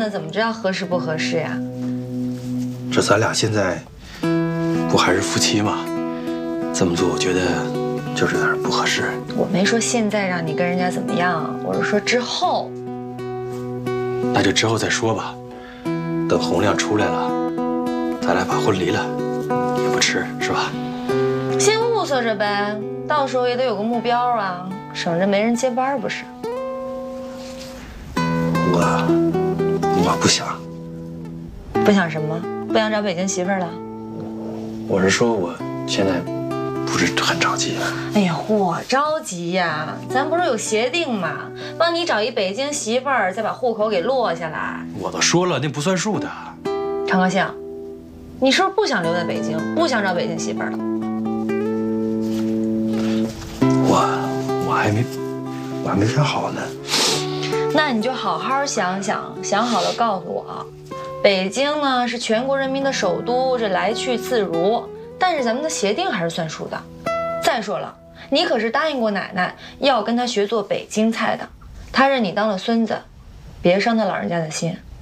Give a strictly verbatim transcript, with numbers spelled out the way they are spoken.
呢，怎么知道合适不合适呀？ 这咱俩现在不还是夫妻吗？这么做，我觉得就是有点不合适。 我没说现在让你跟人家怎么样，我是说之后。 那就之后再说吧。等洪亮出来了，咱俩把婚离了，也不迟，是吧？ 先物色着呗，到时候也得有个目标啊，省着没人接班不是？ 我我不想。 不想什么？不想找北京媳妇儿了？ 我是说，我现在不是很着急。 哎呀，我着急呀！咱不是有协定吗？帮你找一北京媳妇儿，再把户口给落下来。 我都说了，那不算数的。 常高兴，你是不是不想留在北京，不想找北京媳妇儿了？ 我我还没我还没想好呢。 那你就好好想想，想好了告诉我。北京呢是全国人民的首都，这来去自如，但是咱们的协定还是算数的。再说了，你可是答应过奶奶要跟她学做北京菜的，她认你当了孙子，别伤她老人家的心。